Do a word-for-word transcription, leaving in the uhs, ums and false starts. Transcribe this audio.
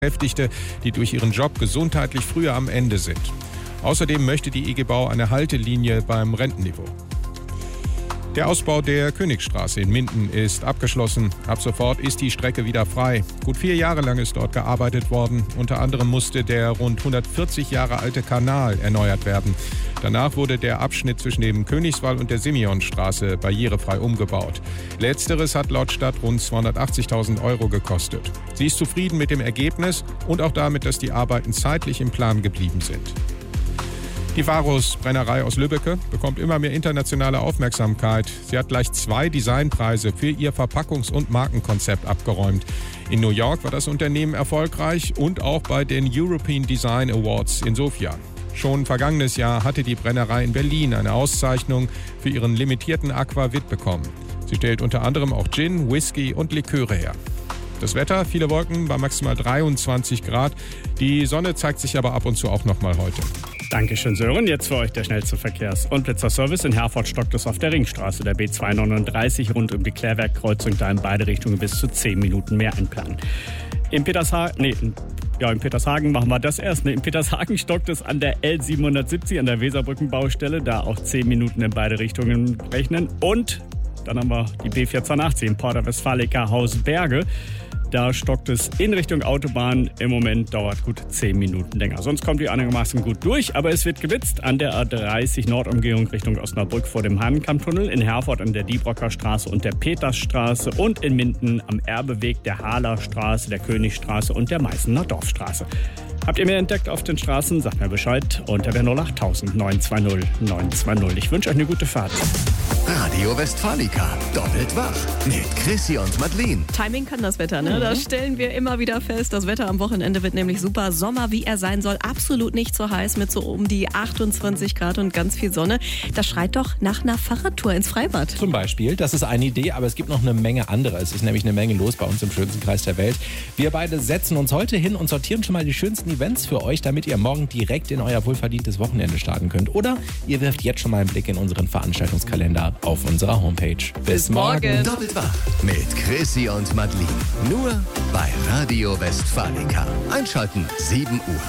Beschäftigte, die durch ihren Job gesundheitlich früher am Ende sind. Außerdem möchte die I G Bau eine Haltelinie beim Rentenniveau. Der Ausbau der Königstraße in Minden ist abgeschlossen. Ab sofort ist die Strecke wieder frei. Gut vier Jahre lang ist dort gearbeitet worden. Unter anderem musste der rund hundertvierzig Jahre alte Kanal erneuert werden. Danach wurde der Abschnitt zwischen dem Königswall und der Simeonstraße barrierefrei umgebaut. Letzteres hat laut Stadt rund zweihundertachtzigtausend Euro gekostet. Sie ist zufrieden mit dem Ergebnis und auch damit, dass die Arbeiten zeitlich im Plan geblieben sind. Die Varus-Brennerei aus Lübbecke bekommt immer mehr internationale Aufmerksamkeit. Sie hat gleich zwei Designpreise für ihr Verpackungs- und Markenkonzept abgeräumt. In New York war das Unternehmen erfolgreich und auch bei den European Design Awards in Sofia. Schon vergangenes Jahr hatte die Brennerei in Berlin eine Auszeichnung für ihren limitierten Aquavit bekommen. Sie stellt unter anderem auch Gin, Whisky und Liköre her. Das Wetter, viele Wolken bei maximal dreiundzwanzig Grad. Die Sonne zeigt sich aber ab und zu auch noch mal heute. Dankeschön, Sören. Jetzt für euch der schnellste Verkehrs- und Blitzerservice. In Herford stockt es auf der Ringstraße, der B zweihundertneununddreißig, rund um die Klärwerkkreuzung, da in beide Richtungen bis zu zehn Minuten mehr einplanen. In Petershagen, nee, ja, in Petershagen machen wir das erst. In Petershagen stockt es an der L siebenhundertsiebzig, an der Weserbrückenbaustelle, da auch zehn Minuten in beide Richtungen rechnen. Und dann haben wir die B vierzehnhundertachtzig in Porta Westfalica Hausberge. Da stockt es in Richtung Autobahn. Im Moment dauert gut zehn Minuten länger. Sonst kommt die einigermaßen gut durch, aber es wird geblitzt an der A dreißig Nordumgehung Richtung Osnabrück vor dem Hahnenkammtunnel, in Herford an der Diebrocker Straße und der Petersstraße und in Minden am Erbeweg der Haaler Straße, der Königstraße und der Meißener Dorfstraße. Habt ihr mehr entdeckt auf den Straßen? Sagt mir Bescheid unter der null acht tausend neun zwei null neun zwei null. Ich wünsche euch eine gute Fahrt. Radio Westfalica, doppelt wach mit Chrissy und Madeleine. Timing kann das Wetter, ne? Mhm. Das stellen wir immer wieder fest. Das Wetter am Wochenende wird nämlich super. Sommer, wie er sein soll, absolut nicht so heiß mit so um die achtundzwanzig Grad und ganz viel Sonne. Das schreit doch nach einer Fahrradtour ins Freibad. Zum Beispiel, das ist eine Idee, aber es gibt noch eine Menge andere. Es ist nämlich eine Menge los bei uns im schönsten Kreis der Welt. Wir beide setzen uns heute hin und sortieren schon mal die schönsten Events für euch, damit ihr morgen direkt in euer wohlverdientes Wochenende starten könnt. Oder ihr wirft jetzt schon mal einen Blick in unseren Veranstaltungskalender auf unserer Homepage. Bis, Bis morgen. morgen. Doppelt wach mit Chrissy und Madeleine. Nur bei Radio Westfalica. Einschalten sieben Uhr.